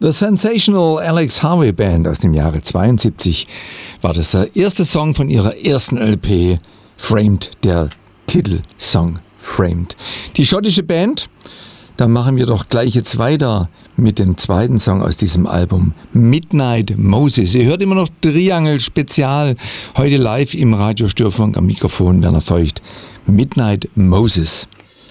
The Sensational Alex Harvey Band aus dem Jahre 72 war das der erste Song von ihrer ersten LP, Framed, der Titelsong Framed. Die schottische Band, da machen wir doch gleich jetzt weiter mit dem zweiten Song aus diesem Album, Midnight Moses. Ihr hört immer noch Triangle Spezial, heute live im Radiostörfunk am Mikrofon Werner Feucht. Midnight Moses.